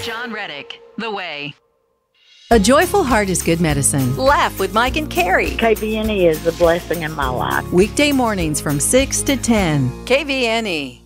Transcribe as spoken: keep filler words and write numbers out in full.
John Reddick, The Way. A joyful heart is good medicine. Laugh with Mike and Carrie. K V N E is a blessing in my life. Weekday mornings from six to ten. K V N E.